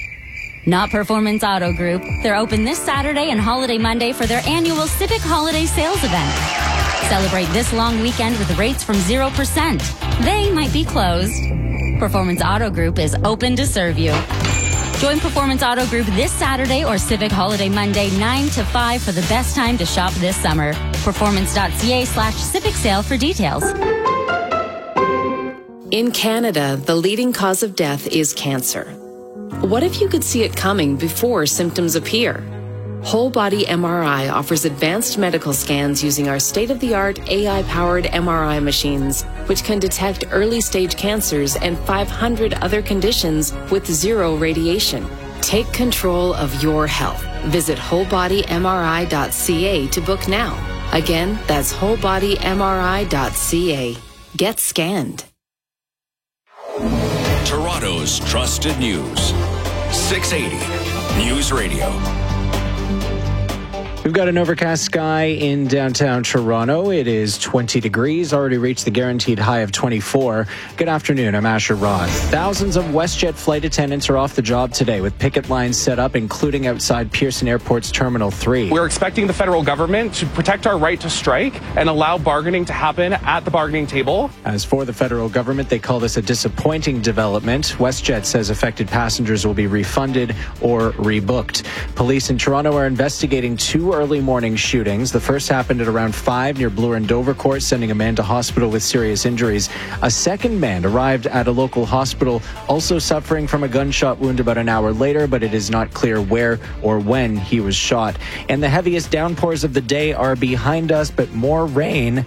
Not Performance Auto Group. They're open this Saturday and Holiday Monday for their annual Civic Holiday Sales event. Celebrate this long weekend with rates from 0%. They might be closed. Performance Auto Group is open to serve you. Join Performance Auto Group this Saturday or Civic Holiday Monday 9 to 5 for the best time to shop this summer. Performance.ca/Civic Sale for details. In Canada, the leading cause of death is cancer. What if you could see it coming before symptoms appear? Whole Body MRI offers advanced medical scans using our state-of-the-art AI-powered MRI machines, which can detect early-stage cancers and 500 other conditions with zero radiation. Take control of your health. Visit wholebodymri.ca to book now. Again, that's wholebodymri.ca. Get scanned. Toronto's trusted news. 680 News Radio. We've got an overcast sky in downtown Toronto. It is 20 degrees, already reached the guaranteed high of 24. Good afternoon, I'm Asher Roth. Thousands of WestJet flight attendants are off the job today with picket lines set up, including outside Pearson Airport's Terminal 3. We're expecting the federal government to protect our right to strike and allow bargaining to happen at the bargaining table. As for the federal government, they call this a disappointing development. WestJet says affected passengers will be refunded or rebooked. Police in Toronto are investigating two early morning shootings. The first happened at around 5 near Bloor and Dovercourt, sending a man to hospital with serious injuries. A second man arrived at a local hospital, also suffering from a gunshot wound about an hour later, but it is not clear where or when he was shot. And the heaviest downpours of the day are behind us, but more rain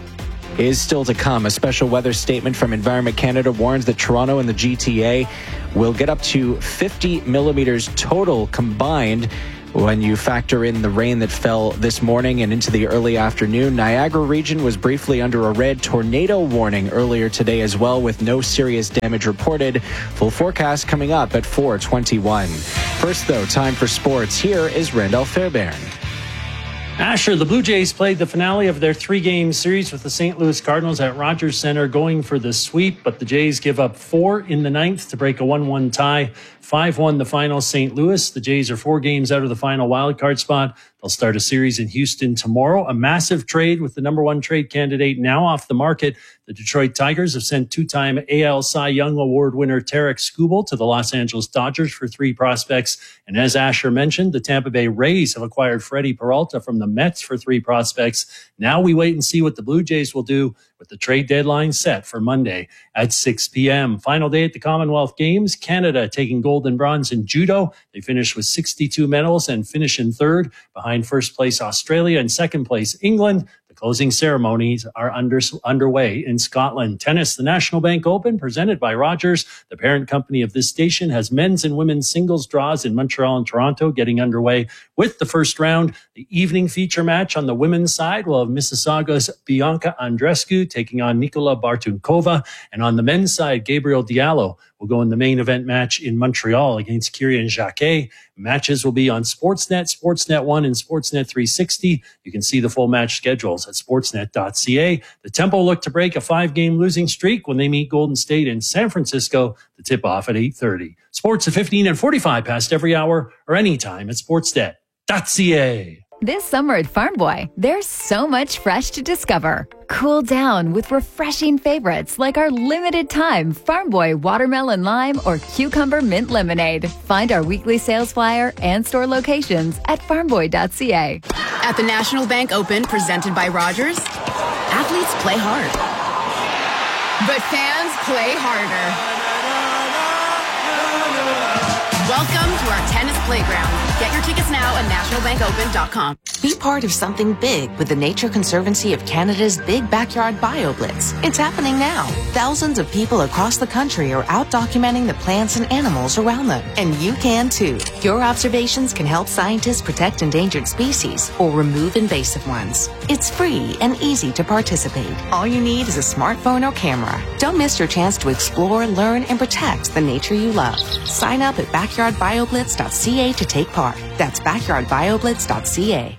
is still to come. A special weather statement from Environment Canada warns that Toronto and the GTA will get up to 50 millimeters total combined. When you factor in the rain that fell this morning and into the early afternoon, Niagara region was briefly under a red tornado warning earlier today as well, with no serious damage reported. Full forecast coming up at 4:21. First, though, time for sports. Here is Randall Fairbairn. Asher, the Blue Jays played the finale of their 3-game series with the St. Louis Cardinals at Rogers Centre, going for the sweep, but the Jays give up 4 in the 9th to break a 1-1 tie. 5-1 the final St. Louis. The Jays are 4 games out of the final wildcard spot. They'll start a series in Houston tomorrow. A massive trade with the number 1 trade candidate now off the market. The Detroit Tigers have sent 2-time AL Cy Young Award winner Tarek Skubal to the Los Angeles Dodgers for 3 prospects. And as Asher mentioned, the Tampa Bay Rays have acquired Freddie Peralta from the Mets for 3 prospects. Now we wait and see what the Blue Jays will do, with the trade deadline set for Monday at 6 p.m. Final day at the Commonwealth Games. Canada taking gold and bronze in judo. They finished with 62 medals and finish in 3rd, behind first place Australia and second place England. The closing ceremonies are underway in Scotland. Tennis, the National Bank Open, presented by Rogers, the parent company of this station, has men's and women's singles draws in Montreal and Toronto getting underway with the first round. The evening feature match on the women's side will have Mississauga's Bianca Andreescu taking on Nikola Bartunkova. And on the men's side, Gabriel Diallo will go in the main event match in Montreal against Kyrian Jacquet. Matches will be on Sportsnet, Sportsnet 1, and Sportsnet 360. You can see the full match schedules at sportsnet.ca. The Tempo look to break a 5-game losing streak when they meet Golden State in San Francisco. The tip-off at 8:30. Sports at 15 and 45 past every hour or anytime at sportsnet.ca. This summer at Farm Boy, there's so much fresh to discover. Cool down with refreshing favorites like our limited time Farm Boy Watermelon Lime or Cucumber Mint Lemonade. Find our weekly sales flyer and store locations at farmboy.ca. At the National Bank Open, presented by Rogers, athletes play hard, but fans play harder. Welcome to our tennis playground. Get your tickets now at nationalbankopen.com. Be part of something big with the Nature Conservancy of Canada's Big Backyard BioBlitz. It's happening now. Thousands of people across the country are out documenting the plants and animals around them. And you can too. Your observations can help scientists protect endangered species or remove invasive ones. It's free and easy to participate. All you need is a smartphone or camera. Don't miss your chance to explore, learn, and protect the nature you love. Sign up at backyardbioblitz.ca to take part. That's backyardbioblitz.ca.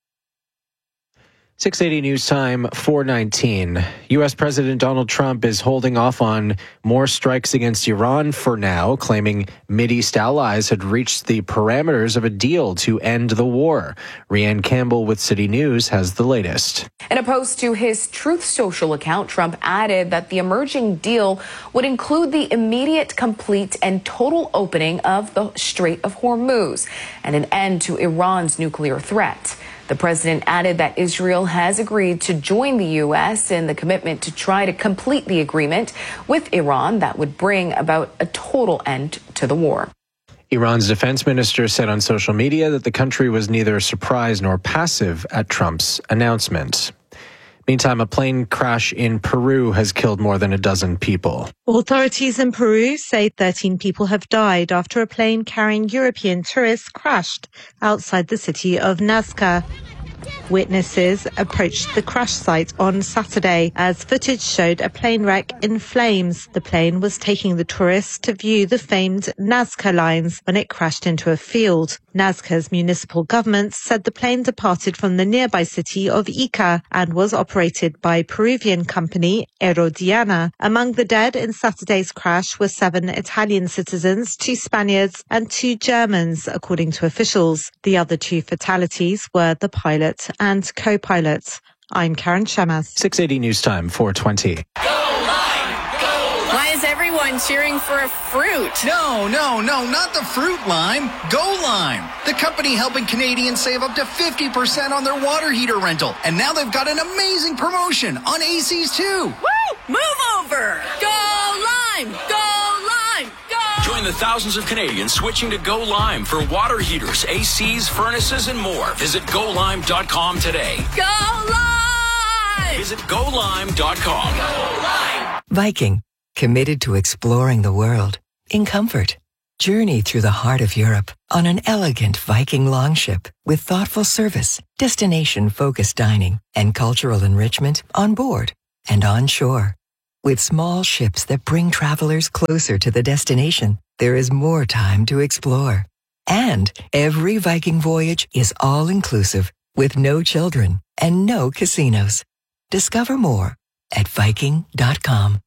680 News Time, 4:19. U.S. President Donald Trump is holding off on more strikes against Iran for now, claiming Mideast allies had reached the parameters of a deal to end the war. Rhianne Campbell with City News has the latest. In a post to his Truth Social account, Trump added that the emerging deal would include the immediate, complete, and total opening of the Strait of Hormuz and an end to Iran's nuclear threat. The president added that Israel has agreed to join the U.S. in the commitment to try to complete the agreement with Iran that would bring about a total end to the war. Iran's defense minister said on social media that the country was neither surprised nor passive at Trump's announcement. Meantime, a plane crash in Peru has killed more than a dozen people. Authorities in Peru say 13 people have died after a plane carrying European tourists crashed outside the city of Nazca. Witnesses approached the crash site on Saturday as footage showed a plane wreck in flames. The plane was taking the tourists to view the famed Nazca lines when it crashed into a field. Nazca's municipal government said the plane departed from the nearby city of Ica and was operated by Peruvian company Aerodiana. Among the dead in Saturday's crash were 7 Italian citizens, 2 Spaniards and 2 Germans, according to officials. The other 2 fatalities were the pilot and co-pilot. I'm Karen Shemas. 680 News Time, 4:20. Why is everyone cheering for a fruit? No, not the fruit lime. Go Lime, the company helping Canadians save up to 50% on their water heater rental. And now they've got an amazing promotion on ACs too. Woo! Move over! Go Lime! Go Lime! Go! Join the thousands of Canadians switching to Go Lime for water heaters, ACs, furnaces, and more. Visit GoLime.com today. Go Lime! Visit GoLime.com. Go Lime! Viking, committed to exploring the world in comfort. Journey through the heart of Europe on an elegant Viking longship with thoughtful service, destination-focused dining, and cultural enrichment on board and on shore. With small ships that bring travelers closer to the destination, there is more time to explore. And every Viking voyage is all-inclusive with no children and no casinos. Discover more at Viking.com.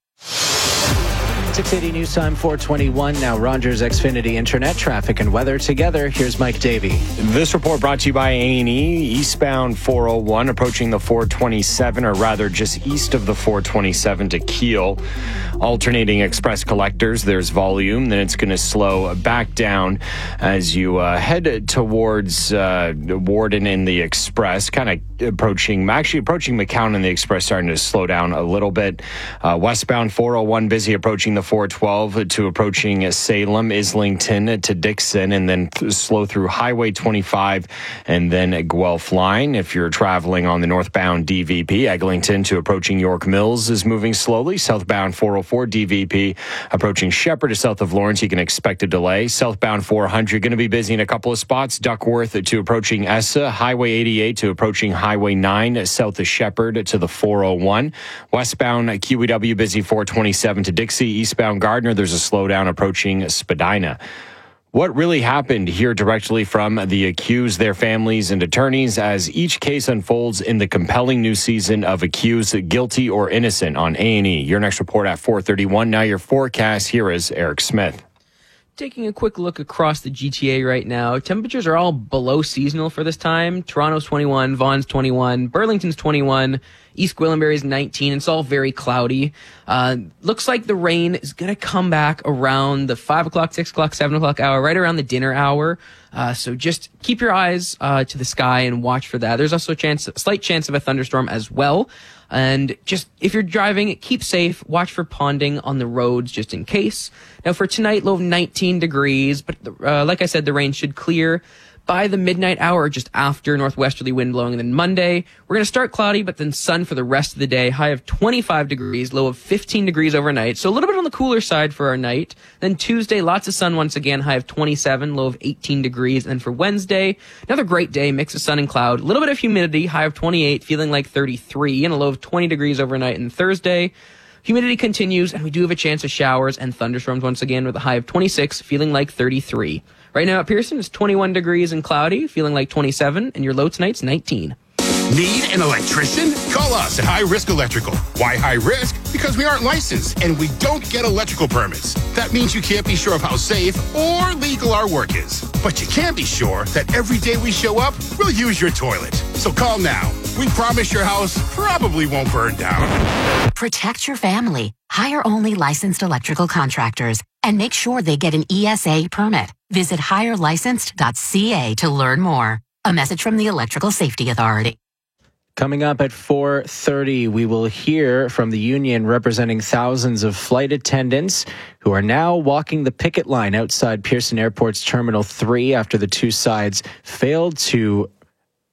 680 News Time, 4:21. Now Rogers Xfinity Internet, traffic and weather together. Here's Mike Davey. This report brought to you by A&E. Eastbound 401 approaching the 427, or rather just east of the 427 to Kiel. Alternating express collectors, there's volume. Then it's going to slow back down as you head towards Warden in the express, kind of approaching McCown in the express, starting to slow down a little bit. Westbound 401 busy approaching the 412 to approaching Salem, Islington to Dixon, and then slow through Highway 25 and then Guelph line. If you're traveling on the northbound DVP, Eglinton to approaching York Mills is moving slowly. Southbound 404 DVP approaching Shepherd to south of Lawrence, you can expect a delay. Southbound 400 going to be busy in a couple of spots. Duckworth to approaching Essa, Highway 88 to approaching Highway 9 south of Shepherd to the 401. Westbound QEW busy 427 to Dixie. Eastbound Gardner, there's a slowdown approaching Spadina. What really happened? Hear directly from the accused, their families, and attorneys as each case unfolds in the compelling new season of Accused, Guilty or Innocent on A&E. Your next report at 4:31. Now your forecast. Here is Eric Smith. Taking a quick look across the GTA right now, temperatures are all below seasonal for this time. Toronto's 21, Vaughan's 21, Burlington's 21, East Gwillimbury's 19. It's all very cloudy. Looks like the rain is going to come back around the 5 o'clock, 6 o'clock, 7 o'clock hour, right around the dinner hour. So just keep your eyes to the sky and watch for that. There's also a slight chance of a thunderstorm as well. And just, if you're driving, keep safe. Watch for ponding on the roads just in case. Now for tonight, low of 19 degrees. But like I said, the rain should clear by the midnight hour, just after northwesterly wind blowing. And then Monday, we're going to start cloudy, but then sun for the rest of the day. High of 25 degrees, low of 15 degrees overnight. So a little bit on the cooler side for our night. Then Tuesday, lots of sun once again, high of 27, low of 18 degrees. And for Wednesday, another great day, mix of sun and cloud. A little bit of humidity, high of 28, feeling like 33, and a low of 20 degrees overnight. And Thursday, humidity continues, and we do have a chance of showers and thunderstorms once again with a high of 26, feeling like 33. Right now at Pearson, it's 21 degrees and cloudy, feeling like 27, and your low tonight's 19. Need an electrician? Call us at High Risk Electrical. Why high risk? Because we aren't licensed and we don't get electrical permits. That means you can't be sure of how safe or legal our work is. But you can be sure that every day we show up, we'll use your toilet. So call now. We promise your house probably won't burn down. Protect your family. Hire only licensed electrical contractors and make sure they get an ESA permit. Visit hirelicensed.ca to learn more. A message from the Electrical Safety Authority. Coming up at 4:30, we will hear from the union representing thousands of flight attendants who are now walking the picket line outside Pearson Airport's Terminal 3 after the two sides failed to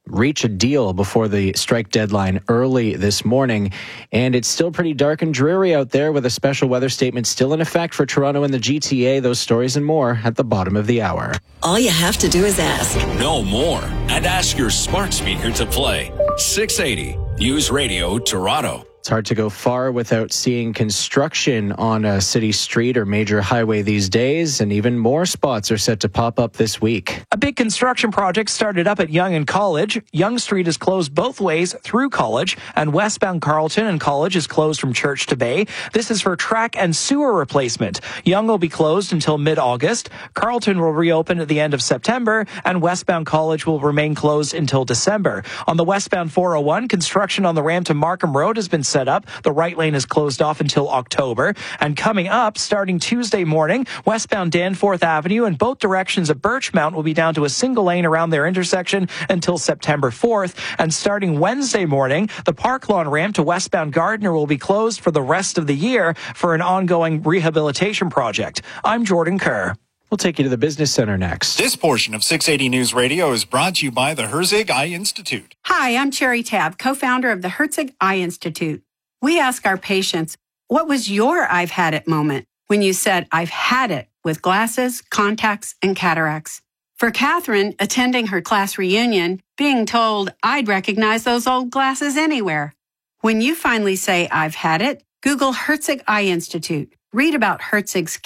reach a deal before the strike deadline early this morning. And it's still pretty dark and dreary out there with a special weather statement still in effect for Toronto and the GTA. Those stories and more at the bottom of the hour. All you have to do is ask. Know more and ask your smart speaker to play 680 News Radio Toronto. It's hard to go far without seeing construction on a city street or major highway these days, and even more spots are set to pop up this week. A big construction project started up at Yonge and College. Yonge Street is closed both ways through College, and westbound Carleton and College is closed from Church to Bay. This is for track and sewer replacement. Yonge will be closed until mid-August. Carleton will reopen at the end of September, and westbound College will remain closed until December. On the westbound 401, construction on the ramp to Markham Road has been set up. The right lane is closed off until October. And coming up, starting Tuesday morning, westbound Danforth Avenue in both directions of Birchmount will be down to a single lane around their intersection until September 4th. And starting Wednesday morning, the Park Lawn ramp to westbound Gardiner will be closed for the rest of the year for an ongoing rehabilitation project. I'm Jordan Kerr. We'll take you to the Business Center next. This portion of 680 News Radio is brought to you by the Herzig Eye Institute. Hi, I'm Cherry Tabb, co-founder of the Herzig Eye Institute. We ask our patients, what was your I've had it moment when you said, I've had it with glasses, contacts, and cataracts? For Catherine, attending her class reunion, being told I'd recognize those old glasses anywhere. When you finally say, I've had it, Google Herzig Eye Institute. Read about Herzig's